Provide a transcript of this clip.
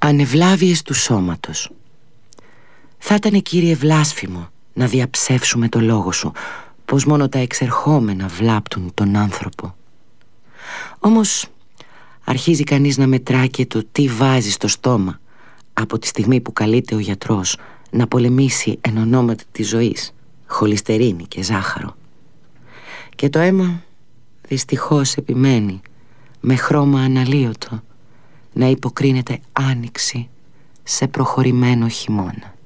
Ανεβλάβιες του σώματος. Θα ήτανε, Κύριε, βλάσφημο να διαψεύσουμε το λόγο σου, πως μόνο τα εξερχόμενα βλάπτουν τον άνθρωπο. Όμως αρχίζει κανείς να μετρά και το τι βάζει στο στόμα από τη στιγμή που καλείται ο γιατρός να πολεμήσει εν ονόματι της ζωής χολυστερίνη και ζάχαρο. Και το αίμα δυστυχώς επιμένει με χρώμα αναλύωτο να υποκρίνεται άνοιξη σε προχωρημένο χειμώνα.